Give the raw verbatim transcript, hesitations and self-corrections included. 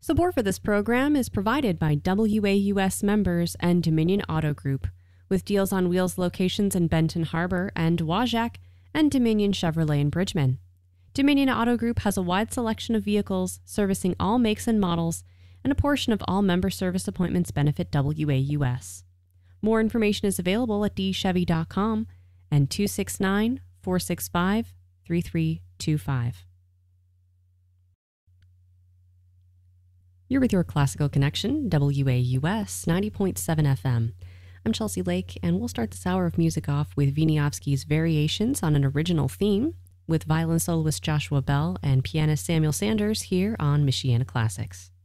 Support for this program is provided by W A U S members and Dominion Auto Group, with Deals on Wheels locations in Benton Harbor and Wajack, and Dominion Chevrolet in Bridgman. Dominion Auto Group has a wide selection of vehicles, servicing all makes and models, and a portion of all member service appointments benefit W A U S. More information is available at d chevy dot com and two six nine, four six five, three three two five. You're with your Classical Connection, W A U S ninety point seven F M. I'm Chelsea Lake, and we'll start this hour of music off with Wieniawski's Variations on an Original Theme, with violin soloist Joshua Bell and pianist Samuel Sanders here on Michiana Classics.